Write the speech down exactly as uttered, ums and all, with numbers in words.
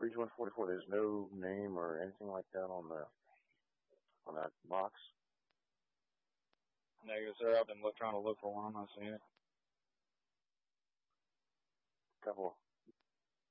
Breach one forty-four, there's no name or anything like that on the on that box? Negative, sir. I've been look, trying to look for one. I'm not seeing it. Couple